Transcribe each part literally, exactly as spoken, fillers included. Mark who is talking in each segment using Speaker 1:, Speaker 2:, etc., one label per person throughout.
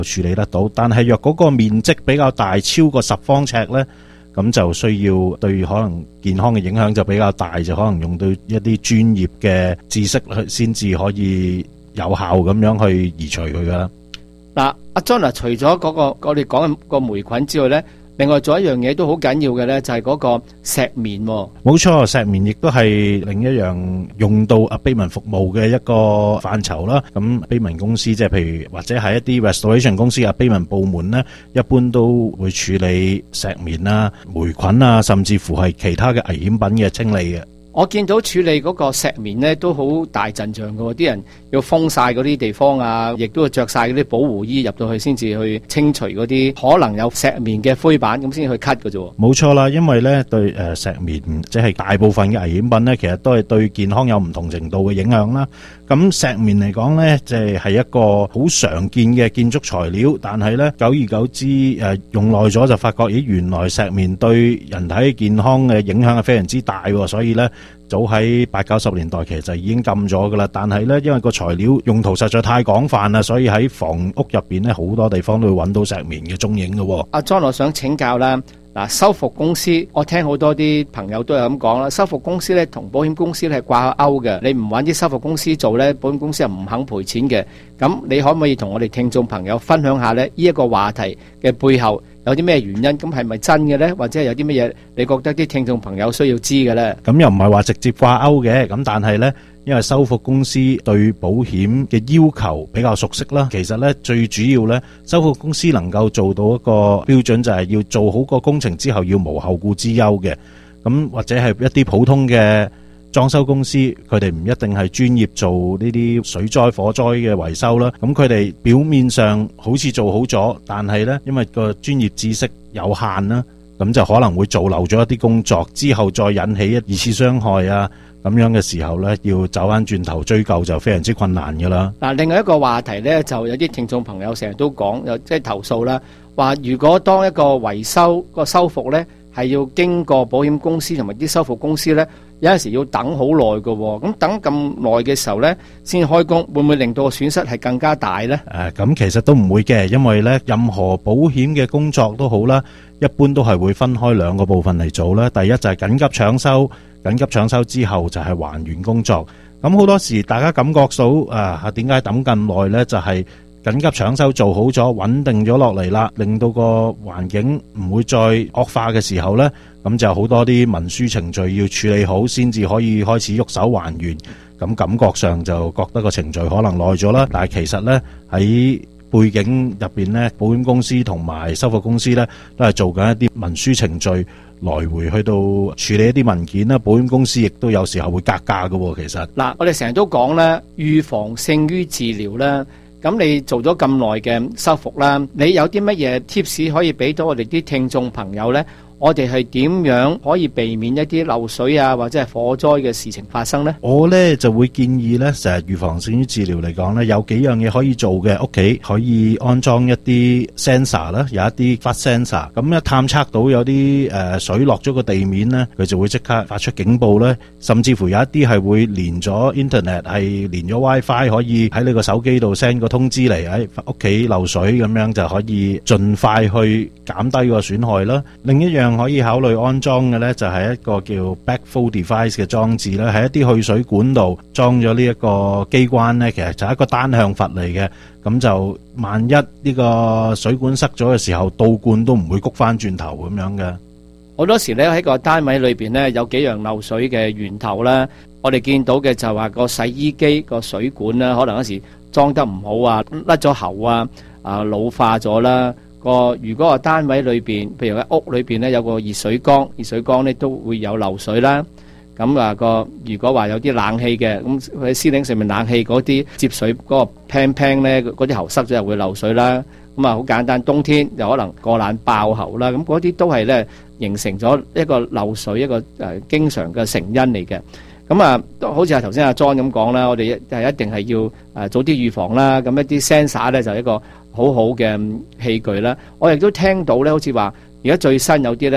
Speaker 1: 處理得到。但係若嗰個面積比較大，超過十方尺呢，咁就需要對可能健康嘅影響就比較大，就可能用到一啲專業嘅知識去先至可以有效咁樣去移除佢噶啦。
Speaker 2: 嗱，阿 John 啊，除咗嗰個我哋講嘅個霉菌之外呢，另外仲有一樣嘢都好緊要嘅呢，就係嗰個石棉。冇
Speaker 1: 錯，石棉亦都係另一樣用到阿卑文服務嘅一個範疇啦。咁卑文公司即係譬如或者係一啲 restoration 公司啊，卑文部門呢，一般都會處理石棉啊、霉菌啊，甚至乎係其他嘅危險品嘅清理嘅。
Speaker 2: 我見到處理嗰個石棉呢都好大陣仗㗎喎，啲人要封晒嗰啲地方啊，亦都要着晒嗰啲保護衣入到去先至去清除嗰啲可能有石棉嘅灰板，咁先去 cut 㗎啫。冇
Speaker 1: 錯啦，因為呢對誒石棉即係大部分嘅危險品呢，其實都係對健康有唔同程度嘅影響啦。咁石棉嚟講呢，即係係一個好常見嘅建築材料，但係呢久而久之誒用耐咗就發覺，咦原來石棉對人體健康嘅影響係非常之大，所以呢早喺八九十年代其實就已經禁咗噶啦。但係呢因為個材料用途實在太廣泛啦，所以喺房屋入邊呢好多地方都會揾到石棉嘅蹤影嘅。
Speaker 2: 阿 John， 我想請教啦。嗱，修復公司，我聽好多啲朋友都係咁講啦。修復公司咧同保險公司咧係掛鈎嘅，你唔揾啲修復公司做咧，保險公司又唔肯賠錢嘅。咁你可唔可以同我哋聽眾朋友分享下咧？呢一個話題嘅背後有啲咩原因？咁係咪真嘅咧？或者係有啲乜嘢你覺得啲聽眾朋友需要知嘅咧？
Speaker 1: 咁又唔係話直接掛鈎嘅，咁但係咧。因為修復公司對保險嘅要求比較熟悉啦，其實咧最主要咧，修復公司能夠做到一個標準就係要做好個工程之後要無後顧之憂嘅。咁或者係一啲普通嘅裝修公司，佢哋唔一定係專業做呢啲水災火災嘅維修啦。咁佢哋表面上好似做好咗，但係咧因為個專業知識有限啦，咁就可能會做漏咗一啲工作，之後再引起一二次傷害啊。咁樣嘅時候呢，要走翻轉頭追究就非常之困難噶啦。
Speaker 2: 嗱，另外一個話題呢，就有啲聽眾朋友成日都講，有即係投訴啦，話如果當一個維修個修復呢，係要經過保險公司同埋啲修復公司呢，有陣時要等好耐噶。咁等咁耐嘅時候呢，先開工，會唔會令到個損失係更加大呢？
Speaker 1: 誒，咁其實都唔會嘅，因為呢任何保險嘅工作都好啦，一般都係會分開兩個部分嚟做啦。第一就係緊急搶修。緊急搶修之後就係還原工作，咁好多時大家感覺到啊，點解等咁耐呢？就係緊急搶修做好咗，穩定咗落嚟啦，令到個環境唔會再惡化嘅時候呢，咁就好多啲文書程序要處理好，先至可以開始喐手還原。咁感覺上就覺得個程序可能耐咗啦，但係其實呢喺背景入邊呢，保險公司同埋修復公司呢都係做緊一啲文書程序。來回去到處理一啲文件啦，保險公司亦都有時候會格價嘅。其實
Speaker 2: 嗱，我哋成日都講咧，預防勝於治療啦。咁你做咗咁耐嘅修復啦，你有啲乜嘢 tips 可以俾到我哋啲聽眾朋友呢？我哋係點樣可以避免一啲漏水啊，或者係火災嘅事情發生呢？
Speaker 1: 我呢就會建議呢，成日預防勝於治療嚟講呢，有幾樣嘢可以做嘅。屋企可以安裝一啲 sensor 啦，有一啲 fast sensor，咁一探測到有啲誒水落咗個地面呢，佢就會即刻發出警報呢。甚至乎有一啲係會連咗 internet， 係連咗 WiFi， 可以喺你個手機度 send 個通知嚟，喺屋企漏水咁樣就可以盡快去減低個損害啦。另一樣可以考慮安裝嘅呢，就係一個叫 backflow device 嘅裝置啦，喺一啲去水管度裝咗呢一個機關呢，其實就係一個單向閥嚟嘅，咁就萬一呢個水管塞咗嘅時候，倒灌都唔會谷翻轉頭咁樣嘅。
Speaker 2: 好多時呢喺個單位裏邊呢，有幾樣漏水嘅源頭啦，我哋見到嘅就係話個洗衣機個水管啦，可能有時裝得唔好啊，甩咗喉啊，啊老化咗啦。個如果個單位裏邊，譬如喺屋裏邊咧有個熱水缸，熱水缸咧都會有漏水啦。咁啊個如果話有啲冷氣嘅，咁喺司令上面冷氣嗰啲接水嗰個 pan pan 咧，嗰啲喉塞咗又會漏水啦。咁啊好簡單，冬天又可能過冷爆喉啦。咁嗰啲都係咧形成咗一個漏水一個誒經常嘅成因嚟嘅。咁啊，好似係頭先阿 John 咁講啦，我哋係一定係要誒早啲預防啦。咁一啲 sensor 咧就係一個好好嘅器具啦。我亦都聽到咧，好似話而家最新有啲咧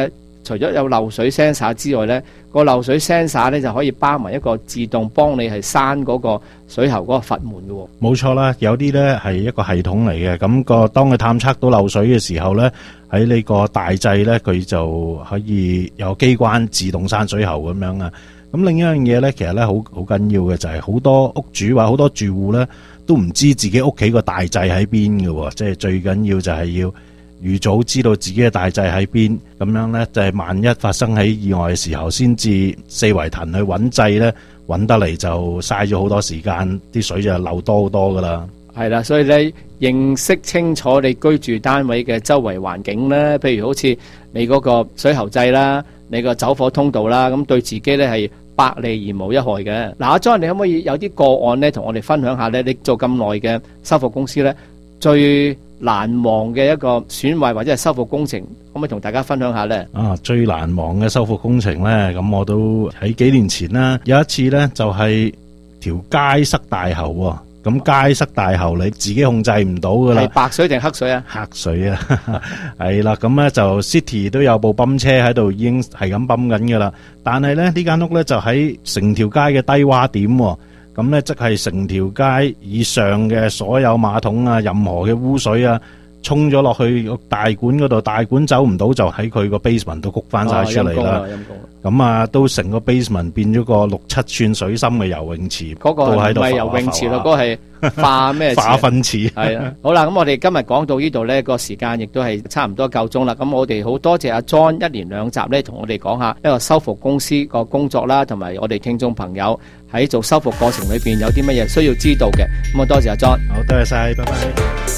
Speaker 2: 除咗有漏水 sensor 之外呢，個漏水 sensor 呢就可以包埋一個自動幫你係閂嗰個水喉嗰個閥門嘅。
Speaker 1: 冇錯啦，有啲呢係一個系統嚟嘅，咁個當佢探測到漏水嘅時候呢，喺呢個大掣呢，佢就可以有機關自動閂水喉咁樣啊。咁另一樣嘢呢，其實呢好好緊要嘅就係好多屋主或好多住戶呢都唔知自己屋企個大掣喺邊嘅，即係最緊要就係要預早知道自己嘅大掣喺邊，咁樣呢，就係萬一發生喺意外嘅時候，先至四圍騰去揾掣呢，揾得嚟就嘥咗好多時間，啲水就漏多好多噶啦。
Speaker 2: 係啦，所以咧認識清楚你居住單位嘅周圍環境咧，譬如好似你嗰個水喉掣啦，你個走火通道啦，咁對自己咧係百利而無一害嘅。嗱，阿 John，你可唔可以有啲個案咧，同我哋分享下咧？你做咁耐嘅修復公司咧，最難忘嘅一個損壞或者係修復工程，可唔可以同大家分享下呢？
Speaker 1: 啊，最難忘嘅修復工程呢，咁我都喺幾年前啦，有一次呢，就係條街塞大喉喎。咁街塞大喉你自己控制唔到噶啦。
Speaker 2: 係白水定黑水啊？
Speaker 1: 黑水啊，係啦，咁呢就 City 都有部泵車喺度，已經係咁泵緊噶啦。但係呢，呢間屋呢，就喺成條街嘅低洼點喎。咁呢，即係成條街以上嘅所有馬桶啊，任何嘅污水啊，沖咗落去個大管嗰度，大管走唔到，就喺佢個 basement 都谷翻晒出嚟啦。咁啊，都成個 basement 變咗個六七寸水深嘅游泳池，
Speaker 2: 嗰、嗰個唔係游泳池咯，嗰、嗰個係化咩？化糞池。係啊，好啦，咁我哋今日講到呢度呢，個時間亦都係差唔多夠鐘啦。咁我哋好多謝阿 John 一連兩集呢，同我哋講下一個修復公司個工作啦，同埋我哋聽眾朋友喺做修復過程裏邊有啲乜嘢需要知道嘅。咁啊，多謝阿 John。
Speaker 1: 好，多謝晒，拜拜。